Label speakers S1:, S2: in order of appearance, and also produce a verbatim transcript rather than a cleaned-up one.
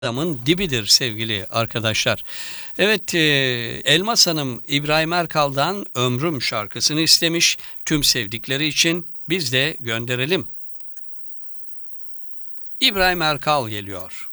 S1: adamın dibidir sevgili arkadaşlar. Evet, e, Elmas Hanım İbrahim Erkal'dan Ömrüm şarkısını istemiş. Tüm sevdikleri için biz de gönderelim. İbrahim Erkal geliyor.